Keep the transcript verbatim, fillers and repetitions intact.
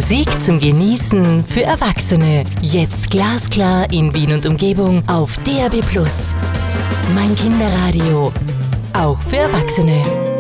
Musik zum Genießen für Erwachsene. Jetzt glasklar in Wien und Umgebung auf D A B plus. Mein Kinderradio. Auch für Erwachsene.